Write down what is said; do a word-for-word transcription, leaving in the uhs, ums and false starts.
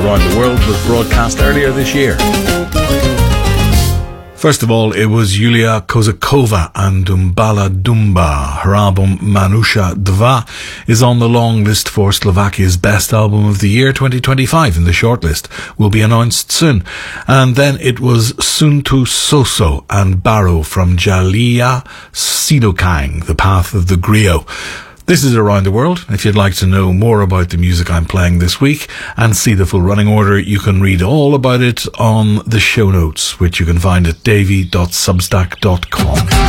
Around the World was broadcast earlier this year. First of all, it was Yulia Kozakova and Dumbala Dumba. Her album Manusha Dva is on the long list for Slovakia's Best Album of the Year twenty twenty-five, and the shortlist will be announced soon. And then it was Suntu Soso and Baro from Jalia Sidokang, The Path of the Griot. This is Around the World. If you'd like to know more about the music I'm playing this week and see the full running order, you can read all about it on the show notes, which you can find at davy dot substack dot com.